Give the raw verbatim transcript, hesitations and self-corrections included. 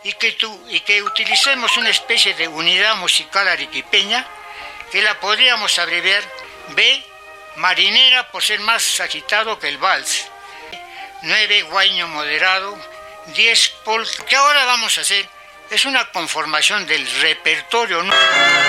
y que, tu, y que utilicemos una especie de unidad musical arequipeña que la podríamos abreviar B, marinera, por ser más agitado que el vals. nueve, guayno moderado. diez, polka. Lo que ahora vamos a hacer es una conformación del repertorio, ¿no?